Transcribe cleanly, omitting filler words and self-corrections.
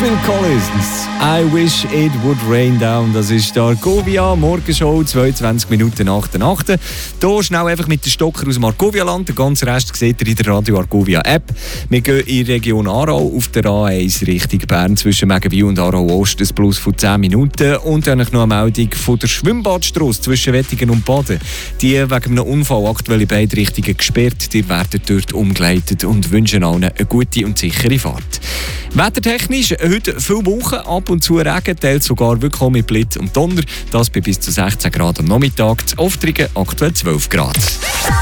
Phil Collins, I wish it would rain down. Das ist der Argovia Morgenshow, 22 Minuten nach der 8. Hier schnell einfach mit den Stocker aus dem Argovia-Land. Den ganzen Rest seht ihr in der Radio Argovia App. Wir gehen in die Region Aarau auf der A1 Richtung Bern zwischen Megenwil und Aarau Ost, ein Plus von 10 Minuten. Und dann noch eine Meldung von der Schwimmbadstrasse zwischen Wettingen und Baden. Die wegen einem Unfall aktuell in beide Richtungen gesperrt. Die werden dort umgeleitet und wünschen allen eine gute und sichere Fahrt. Wettertechnisch heute viele Wochen, ab und zu Regen, teils sogar wirklich auch mit Blitz und Donner. Das bei bis zu 16 Grad am Nachmittag. Zu Oftrigen aktuell 12 Grad.